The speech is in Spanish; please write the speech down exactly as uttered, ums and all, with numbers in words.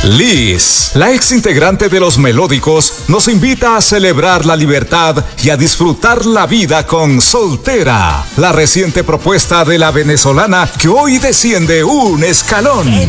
Liz, la ex integrante de Los Melódicos, nos invita a celebrar la libertad y a disfrutar la vida con Soltera, la reciente propuesta de la venezolana que hoy desciende un escalón.